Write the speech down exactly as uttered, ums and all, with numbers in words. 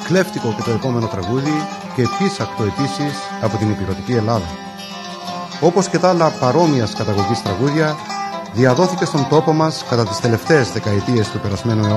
κλέφτικο και το επόμενο τραγούδι και επίσακτο επίσης από την ηπειρωτική Ελλάδα. Όπως και τα άλλα παρόμοιας καταγωγής τραγούδια, διαδόθηκε στον τόπο μας κατά τις τελευταίες δεκαετίες του περασμένου αιώνα.